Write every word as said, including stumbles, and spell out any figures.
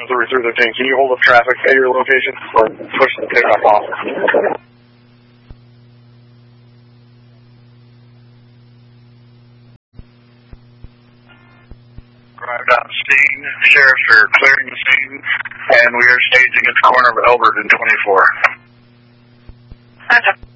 three three thirteen, can you hold up traffic at your location or push the pickup off? Arrived on the scene. Sheriffs are clearing the scene, and we are staging at the corner of Elbert and twenty-four. Okay.